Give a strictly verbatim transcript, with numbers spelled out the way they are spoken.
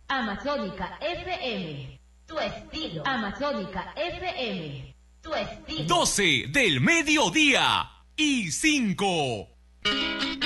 Amazónica F M. Tu estilo. Amazónica F M. Tu estilo. doce del mediodía y cinco.